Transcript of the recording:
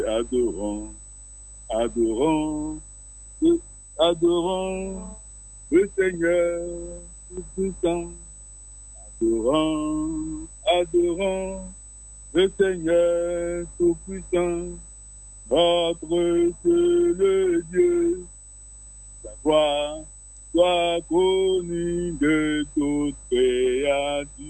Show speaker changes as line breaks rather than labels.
Adorons, adorons, adorons le Seigneur tout-puissant. Adorons, adorons le Seigneur tout-puissant. Notre seul Dieu, sa gloire soit connue de toute créature.